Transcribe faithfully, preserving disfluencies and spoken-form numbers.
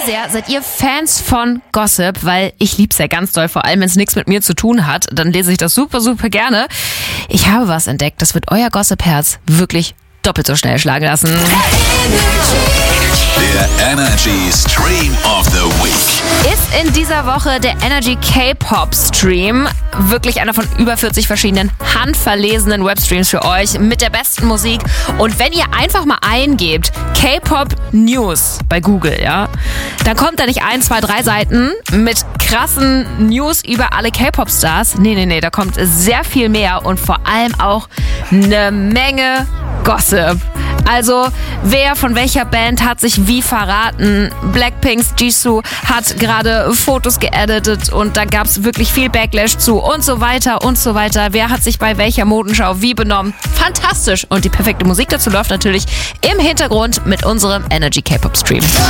sehr seid ihr Fans von Gossip? Weil ich lieb's ja ganz doll, vor allem wenn es nichts mit mir zu tun hat. Dann lese ich das super, super gerne. Ich habe was entdeckt, das wird euer Gossip-Herz wirklich doppelt so schnell schlagen lassen. Der Energy Stream of the Week ist in dieser Woche der Energy K-Pop Stream. Wirklich einer von über vierzig verschiedenen handverlesenen Webstreams für euch mit der besten Musik. Und wenn ihr einfach mal eingebt K-Pop News bei Google, ja, dann kommt da nicht ein, zwei, drei Seiten mit krassen News über alle K-Pop-Stars. Nee, nee, nee, da kommt sehr viel mehr und vor allem auch eine Menge Gossip. Also, wer von welcher Band hat sich wie verraten? Blackpinks Jisoo hat gerade Fotos geeditet und da gab es wirklich viel Backlash zu und so weiter und so weiter. Wer hat sich bei welcher Modenschau wie benommen? Fantastisch! Und die perfekte Musik dazu läuft natürlich im Hintergrund mit unserem Energy K-Pop Stream.